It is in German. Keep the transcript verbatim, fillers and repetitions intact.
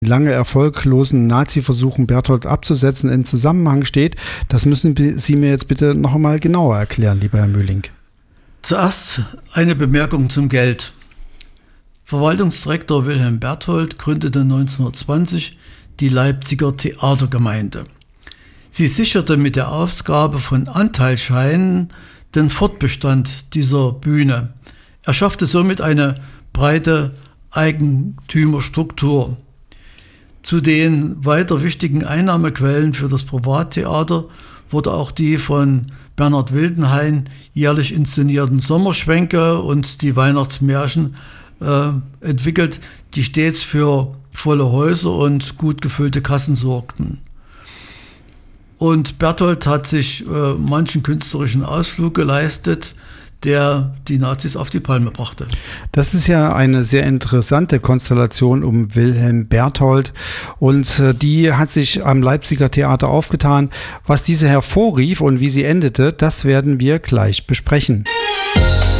lange erfolglosen Nazi-Versuchen Berthold abzusetzen in Zusammenhang steht. Das müssen Sie mir jetzt bitte noch einmal genauer erklären, lieber Herr Mühling. Zuerst eine Bemerkung zum Geld. Verwaltungsdirektor Wilhelm Berthold gründete neunzehnhundertzwanzig die Leipziger Theatergemeinde. Sie sicherte mit der Ausgabe von Anteilsscheinen den Fortbestand dieser Bühne. Er schaffte somit eine breite Eigentümerstruktur. Zu den weiter wichtigen Einnahmequellen für das Privattheater wurde auch die von Bernhard Wildenhain jährlich inszenierten Sommerschwänke und die Weihnachtsmärchen äh, entwickelt, die stets für volle Häuser und gut gefüllte Kassen sorgten. Und Berthold hat sich äh, manchen künstlerischen Ausflug geleistet, der die Nazis auf die Palme brachte. Das ist ja eine sehr interessante Konstellation um Wilhelm Berthold und äh, die hat sich am Leipziger Theater aufgetan. Was diese hervorrief und wie sie endete, das werden wir gleich besprechen.